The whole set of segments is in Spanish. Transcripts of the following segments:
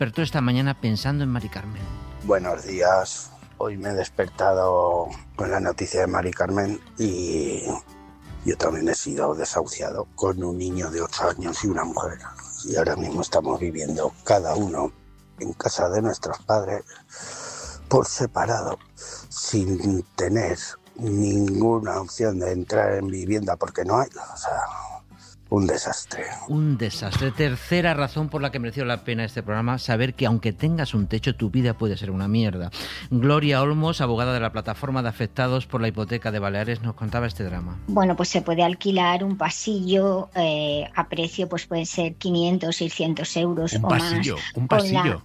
despertó esta mañana pensando en Mari Carmen. Buenos días. Hoy me he despertado con la noticia de Mari Carmen y yo también he sido desahuciado con un niño de 8 años y una mujer. Y ahora mismo estamos viviendo cada uno en casa de nuestros padres por separado, sin tener ninguna opción de entrar en vivienda porque no hay. O sea, un desastre. Un desastre. Tercera razón por la que mereció la pena este programa, saber que aunque tengas un techo, tu vida puede ser una mierda. Gloria Olmos, abogada de la plataforma de afectados por la hipoteca de Baleares, nos contaba este drama. Bueno, pues se puede alquilar un pasillo a precio, pues pueden ser 500, 600 euros o más. Un pasillo.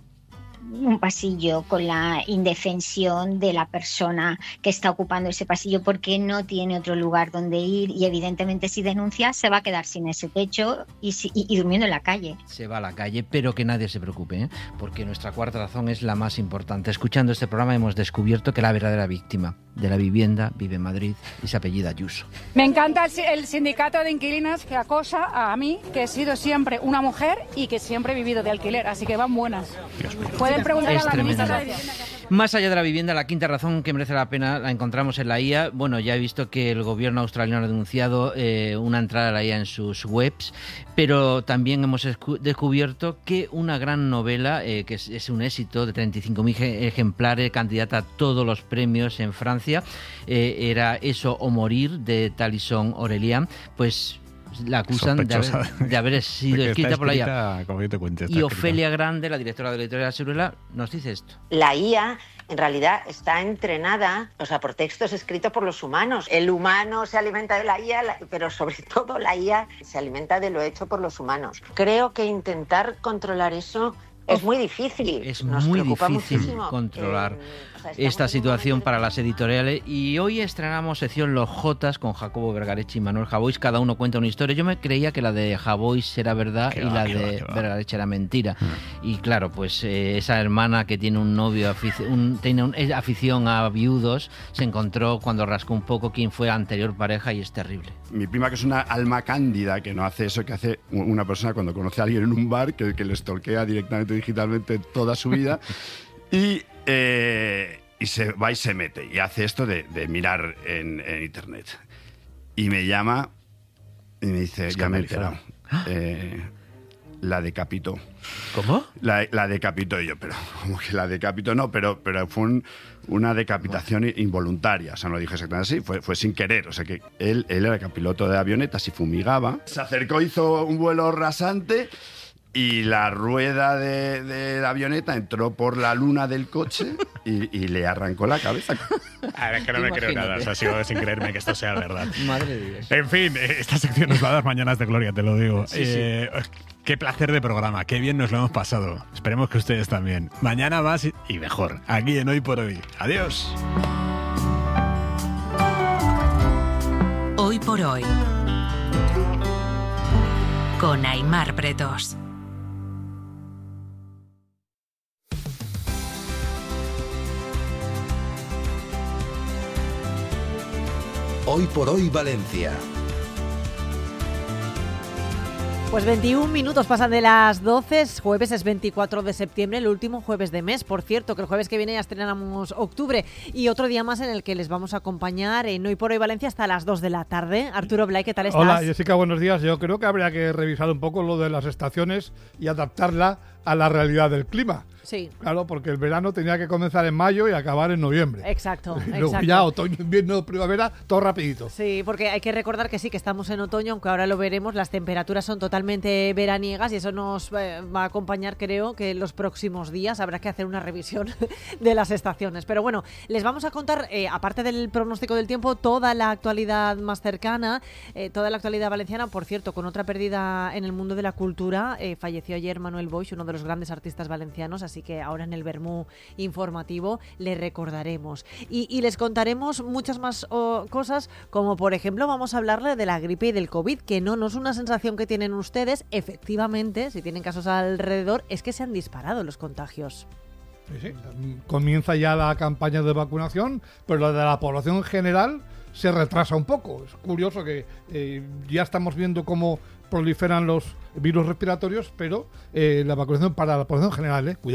Un pasillo con la indefensión de la persona que está ocupando ese pasillo porque no tiene otro lugar donde ir y evidentemente si denuncia se va a quedar sin ese techo y durmiendo en la calle. Se va a la calle, pero que nadie se preocupe, porque nuestra cuarta razón es la más importante. Escuchando este programa hemos descubierto que la verdadera víctima de la vivienda vive en Madrid y se apellida Ayuso. Me encanta el sindicato de inquilinas que acosa a mí, que he sido siempre una mujer y que siempre he vivido de alquiler, así que van buenas. Pueden preguntar es a la tremendo. ministra de Vivienda. Más allá de la vivienda, la quinta razón que merece la pena la encontramos en la IA. Bueno, ya he visto que el gobierno australiano ha denunciado una entrada a la IA en sus webs, pero también hemos descubierto que una gran novela, que es un éxito de 35.000 ejemplares, candidata a todos los premios en Francia, era Eso o morir, de Talison Aurelian, pues la acusan de haber sido escrita por la IA. Y Ofelia Grande, la directora de la editorial Siruela, nos dice esto. La IA en realidad está entrenada, o sea, por textos escritos por los humanos. El humano se alimenta de la IA, pero sobre todo la IA se alimenta de lo hecho por los humanos. Creo que intentar controlar eso es muy difícil. Es Nos muy preocupa difícil muchísimo controlar esta situación para las editoriales. Y hoy estrenamos sección Los Jotas con Jacobo Vergareche y Manuel Javois. Cada uno cuenta una historia. Yo me creía que la de Javois era verdad y la de Vergareche era mentira. Y claro, pues esa hermana que tiene un novio, tiene afición a viudos, se encontró cuando rascó un poco quién fue anterior pareja y es terrible. Mi prima, que es una alma cándida, que no hace eso que hace una persona cuando conoce a alguien en un bar, que le stalkea directamente digitalmente toda su vida y se va y se mete y hace esto de mirar en internet y me llama y me dice, ya me he enterado, la decapitó. ¿Cómo? La decapitó. Y yo, pero ¿cómo que la decapitó? No, pero fue una decapitación involuntaria. O sea, no lo dije exactamente así, fue sin querer. O sea, que él era piloto de avionetas y fumigaba. Se acercó, hizo un vuelo rasante y la rueda de la avioneta entró por la luna del coche y le arrancó la cabeza. A ver, es que no me creo nada. O sea, sigo sin creerme que esto sea verdad. Madre de Dios. En fin, esta sección nos va a dar mañanas de gloria, te lo digo. Sí. Qué placer de programa, qué bien nos lo hemos pasado. Esperemos que ustedes también. Mañana más y mejor, aquí en Hoy por Hoy. Adiós. Hoy por Hoy, con Aimar Bretos. Hoy por Hoy Valencia. Pues 21 minutos pasan de las 12, jueves es 24 de septiembre, el último jueves de mes. Por cierto, que el jueves que viene ya estrenamos octubre y otro día más en el que les vamos a acompañar en Hoy por Hoy Valencia hasta las 2 de la tarde. Arturo Blay, ¿qué tal estás? Hola, Jessica, buenos días. Yo creo que habría que revisar un poco lo de las estaciones y adaptarla a la realidad del clima. Sí. Claro, porque el verano tenía que comenzar en mayo y acabar en noviembre. Exacto. Y luego ya otoño, invierno, primavera, todo rapidito. Sí, porque hay que recordar que sí, que estamos en otoño, aunque ahora lo veremos, las temperaturas son totalmente veraniegas y eso nos va a acompañar, creo, que en los próximos días habrá que hacer una revisión de las estaciones. Pero bueno, les vamos a contar, aparte del pronóstico del tiempo, toda la actualidad más cercana, toda la actualidad valenciana. Por cierto, con otra pérdida en el mundo de la cultura, falleció ayer Manuel Boix, uno de los grandes artistas valencianos, así que ahora en el Vermú informativo le recordaremos. Y les contaremos muchas más cosas, como por ejemplo vamos a hablarle de la gripe y del COVID, que no es una sensación que tienen ustedes. Efectivamente, si tienen casos alrededor, es que se han disparado los contagios. Sí. Comienza ya la campaña de vacunación, pero la de la población en general se retrasa un poco. Es curioso que ya estamos viendo cómo proliferan los virus respiratorios, pero la vacunación para la población general, cuidado.